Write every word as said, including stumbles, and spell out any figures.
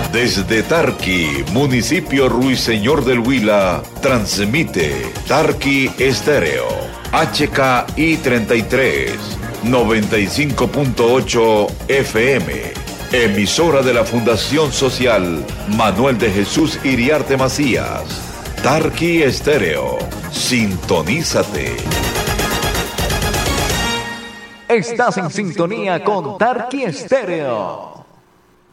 Desde Tarqui, municipio Ruiseñor del Huila, transmite Tarqui Estéreo, H K I treinta y tres, noventa y cinco punto ocho F M, emisora de la Fundación Social Manuel de Jesús Iriarte Macías. Tarqui Estéreo, sintonízate. Estás en sintonía con Tarqui Estéreo.